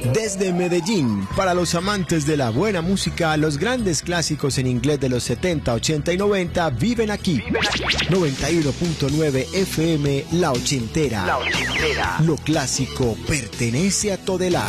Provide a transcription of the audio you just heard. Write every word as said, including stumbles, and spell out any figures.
Desde Medellín, para los amantes de la buena música, los grandes clásicos en inglés de los setenta, ochenta y noventa viven aquí. noventa y uno punto nueve F M, La Ochentera. La Ochentera. Lo clásico pertenece a Todelar.